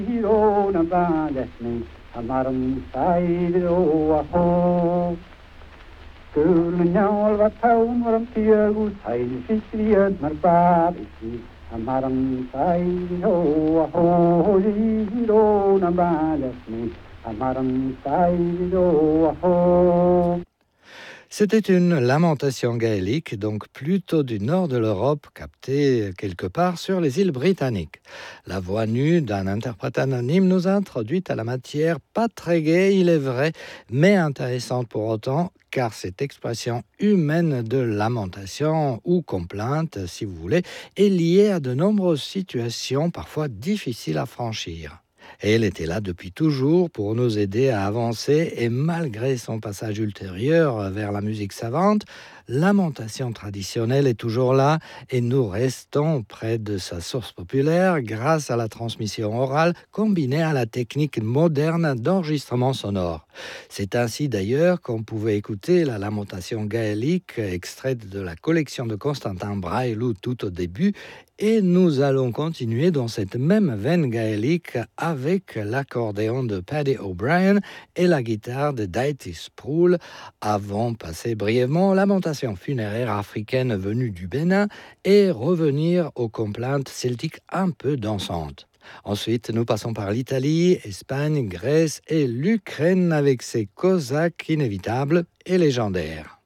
Hirona badesni, amarum saido aho. Gulnyal va taun varum tiagu, sain fisriad mar babisi, amarum saido aho. Hirona badesni, amarum saido aho. C'était une lamentation gaélique, donc plutôt du nord de l'Europe, captée quelque part sur les îles britanniques. La voix nue d'un interprète anonyme nous a introduite à la matière, pas très gaie, il est vrai, mais intéressante pour autant, car cette expression humaine de lamentation ou complainte, si vous voulez, est liée à de nombreuses situations parfois difficiles à franchir. Et elle était là depuis toujours pour nous aider à avancer et malgré son passage ultérieur vers la musique savante, lamentation traditionnelle est toujours là et nous restons près de sa source populaire grâce à la transmission orale combinée à la technique moderne d'enregistrement sonore. C'est ainsi d'ailleurs qu'on pouvait écouter la lamentation gaélique extraite de la collection de Constantin Braillaud tout au début. Et nous allons continuer dans cette même veine gaélique avec l'accordéon de Paddy O'Brien et la guitare de Dieter Sproul, avant passer brièvement aux lamentations funéraires africaines venues du Bénin et revenir aux complaintes celtiques un peu dansantes. Ensuite, nous passons par l'Italie, Espagne, Grèce et l'Ukraine avec ses Cosaques inévitables et légendaires.